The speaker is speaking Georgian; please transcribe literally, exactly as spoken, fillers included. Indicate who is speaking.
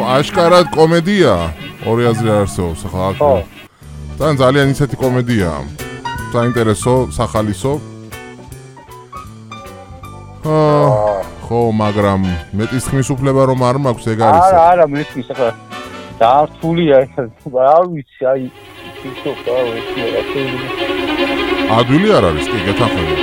Speaker 1: აშკარად კომედია ორი აზრი არ არსებობს ახლა აქ. თან ძალიან ისეთი კომედიაა. საინტერესო, სახალისო. აა ხო, მაგრამ მეტის ხმის უფლება რომ არ მაქვს ეგ არის.
Speaker 2: არა, არა, მეტის ახლა დაართულია ეს. არ ვიცი, აი TikTok-ა ვეცი რა შეიძლება.
Speaker 1: ადვილი არ არის, კი, გეთანხმები.